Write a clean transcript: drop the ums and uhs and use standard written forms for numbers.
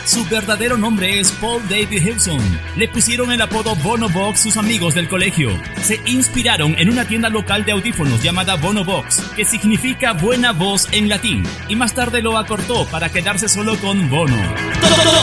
Su verdadero nombre es Paul David Hewson. Le pusieron el apodo Bono Box sus amigos del colegio. Se inspiraron en una tienda local de audífonos llamada Bono Box, que significa buena voz en latín, y más tarde lo acortó para quedarse solo con Bono.